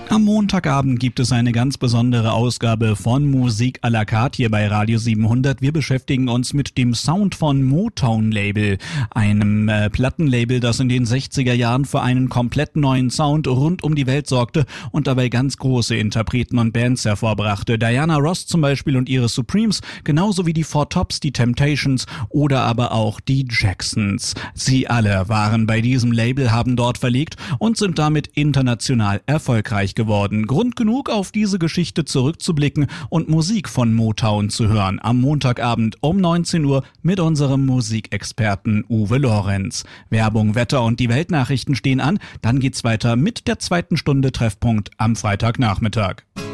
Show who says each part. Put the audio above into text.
Speaker 1: Am Montagabend gibt es eine ganz besondere Ausgabe von Musik à la carte hier bei Radio 700. Wir beschäftigen uns mit dem Sound von Motown Label, einem Plattenlabel, das in den 60er Jahren für einen komplett neuen Sound rund um die Welt sorgte und dabei ganz große Interpreten und Bands hervorbrachte. Diana Ross zum Beispiel und ihre Supremes, genauso wie die Four Tops, die Temptations oder aber auch die Jacksons. Sie alle waren bei diesem Label, haben dort verlegt und sind damit international erfolgreich geworden. Grund genug, auf diese Geschichte zurückzublicken und Musik von Motown zu hören. Am Montagabend um 19 Uhr mit unserem Musikexperten Uwe Lorenz. Werbung, Wetter und die Weltnachrichten stehen an. Dann geht's weiter mit der zweiten Stunde Treffpunkt am Freitagnachmittag.